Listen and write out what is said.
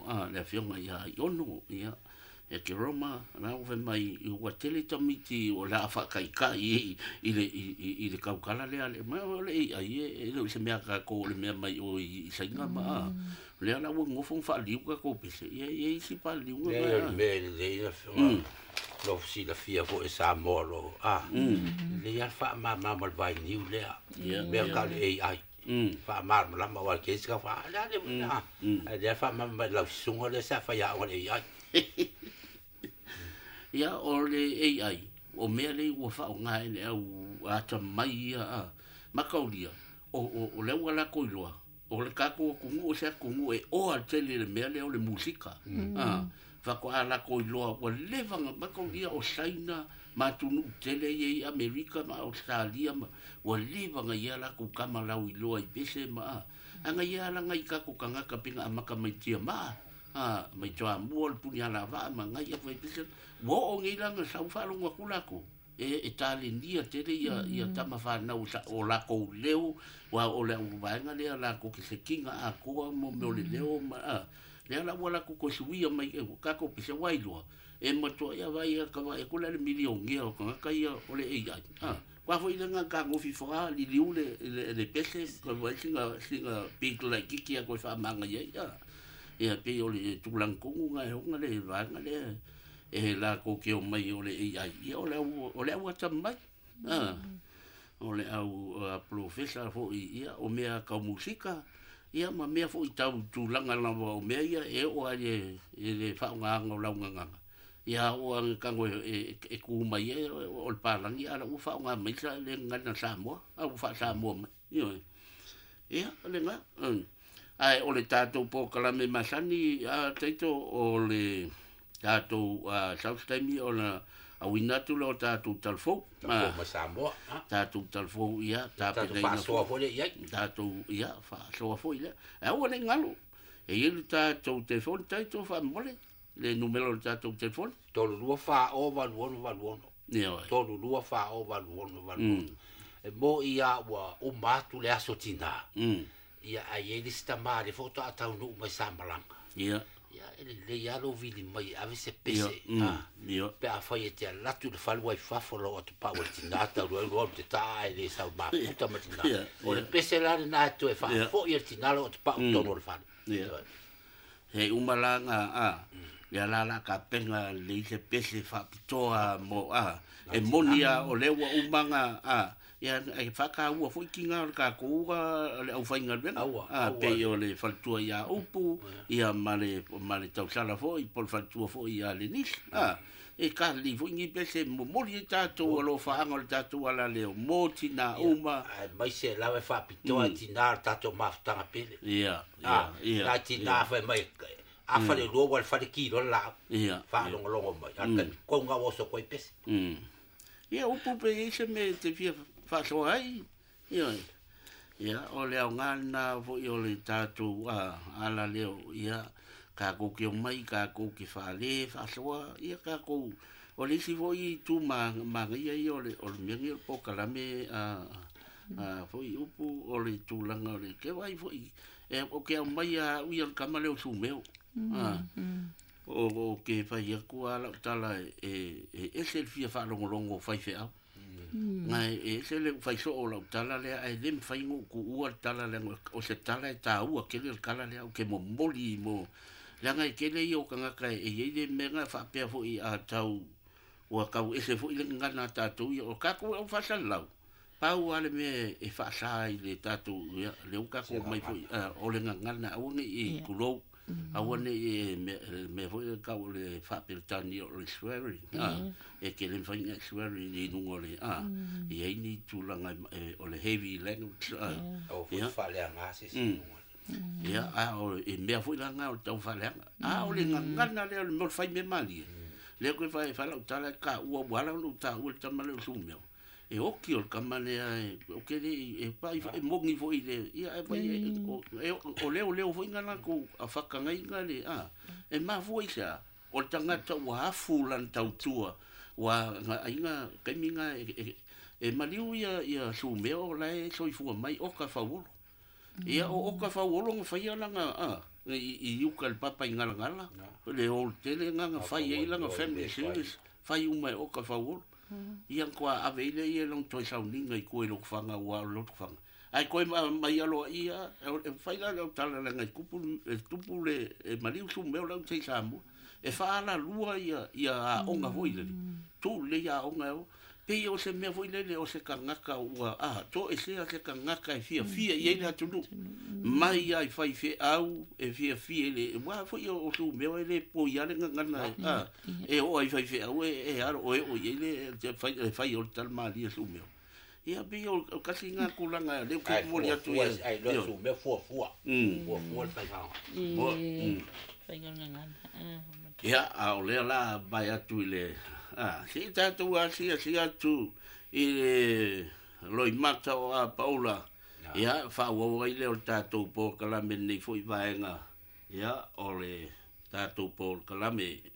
le fionga ia iono ia e ke Roma na o mai o tele tamiti o la fa kai kai i le kaukala le ma le ai e se mea ka ko le mea mai o i sainga ma le ala wo ngofo fa liu ka ko pese e si pa liu le le lo si la fia fo e sa molo le ia fa ma vai niu le me ka le ai fa ma ma wa ke ska fa la le fa ma la sunga le sa fa ya o le ai ia o le AI o mea le ua whao ngai le au ata mai a makaulia o le ua la koiloa o le kako kungu o sea kungu e o al tele le mea le o le musika whako a la koiloa o le vanga makaulia o Saina matunu tele i Amerika ma Australia ma o le vanga ia la kukama lau i loa i bese ma anga ia la ngai kako kangaka pinga amaka mai tia ma mai toa mua le puni ala va ma ngai a vai pese wo o ngai langa sau whalonga kulako e tali ndia tere ia tama whanau o lako leo wa o le uvaenga lea lako ki se kinga a koa mo meo le leo ma lea la wala ko suia mai e kako pese wailua e matua ia vai a kawa e kula le miliongia o kangaka ia o le AI kwa fo ina nga ngofi fora li liu le pese ko vai singa pito la kiki a ko fa manga ia ia pe o le tulang kongu nga ho nga le vanga le e la ko ke o mai o le AI ia o le wa tamai o le au professor fo ia o mea ka musika ia ma mea fo i tau tulanga la o mea ia e o le fa nga nga la nga ia o ang kango e ku mai o le palangi ala u fa nga mai sa le nga sa mo au fa sa mo ia le nga ai o le tatou po kalame masani a teito o le tatou South Time o na a winatu lo tatou talfo ma Samoa tatou talfo ia tatou fa so fo le ia tatou ia fa so fo ia e o le ngalo e ele tatou telefon tatou fa mole le numero tatou telefon tolu lua fa o valuono tolu lua fa o valuono e mo ia wa o matu le asotina ia ai ele sta male foto ata no mai sambalanga ia le ia lo vili mai ave se pese pe a foi te la tu le fal wi fa fo lo te pa o tinata lo te ta e le sa ba puta matina o le pese la na tu e fa fo ia tinalo te pa o tono le fa he umalanga ia la ka penga le se pese fa pitoa mo e monia o le wa umanga ia e whaka ua fwoi kinga ka kouga le au whainga rena pe o le whaltua ia upu ia male tausala fwoi pol whaltua fwoi ia le nis e ka li fwoi ngi pese mo mori e tātou alo whaanga le tātou ala leo mo tina uma mai se lawe whapitoa tina tātou mawhtanga pele ia la tina whai mai a whare roa wale whare kiro la whalongo mai konga woso koi pese ia upu pe eise me te fia faso ai ia o le ngana vo i o le tatu ala leo ia ka ko ki mai ka ko ki fale faso ia ka ko o le si vo i tu ma ia i o le mengi po kala me vo i upu o le tu langa le ke vai vo i e o ke mai a u ia ka male o su meu o ke fai ku ala tala e se fia fa longo fai fe au ngai e se le fai so o la tala le ai dem fai ngo ku ua tala le o se tala e ta ua ke le kala le o ke mo moli mo la ngai ke le yo kanga kai e ye de menga fa pe fo i a tau o ka e se fo i le ngana ta tu o ka ko o fa sal lau pa u ale me e fa sai le ta tu le o ka ko mai fo o le ngana o ngi ku lo awane me foi ka o le fa per tani o le swearing e ke le fa ngi swearing ni no le e ai ni tu langa o le heavy language o fa le ngasi ia o e me foi langa o tau fa le o le ngana le mo fa me mali le ko fa la tala ka o wala lu ta o tama le sumio e o ki o kamane o ke e pa e mongi foi le ia o leo foi ngana ko a faka ngai ngale e ma foi sa o tangata wa fulan tautua wa ainga keminga e maliu ia sumeo lai soi fu mai o ka fa ia o ka fa wolo nga fai langa i uka le papa i ngala le o tele nga fai ai langa family series fai uma o ka fawol ia kwa avele ia long toi sau ninga i koe lo fanga wa lo fanga ai koe mai alo ia fai la o tala nga kupu tupu le maliu su meo la te samu e fa la lua ia onga voile tu le ia onga o pe o se me voile o se kangaka ua to e se kangaka e fia ia le tunu mai ai fai fe au e fia le wa fo o tu meo le po ia le ngana e o ai fai fe au e aro o ile fai o tal mali su meo ia be o kasi nga kulanga le ko mo ia tu ai lo su meo fo fai fa fai ngana ia a o le la vai atu le si tatu si tu i loi mata o a Paula ia fa o ile o tatu po kala me nei foi vaenga ia o le tatu po kala me